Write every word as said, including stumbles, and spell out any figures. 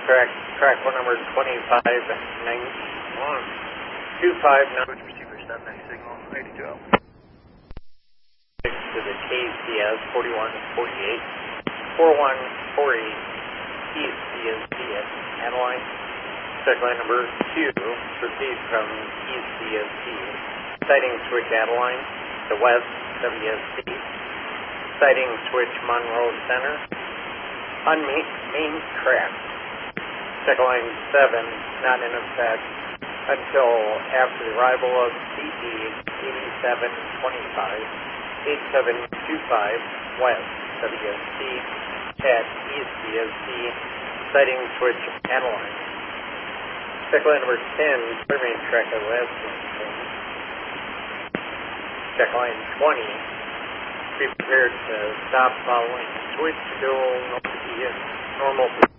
track, track one number twenty-five ninety-one, two five nine. Switch receiver seven, nice signal, ready to go. To the K C S forty-one forty-eight, four one four eight, East C S C at Adeline. Check line number two, proceed from East C S C, sighting switch Adeline to West W S C, sighting switch Monroe Center, on main, main track. Check line seven, not in effect until after the arrival of C D eighty-seven twenty-five, eighty-seven twenty-five, West W S C at East C S C, sighting switch Adeline. Check line number ten, surveying track at West. Check line twenty, be prepared to stop following switch to go normal.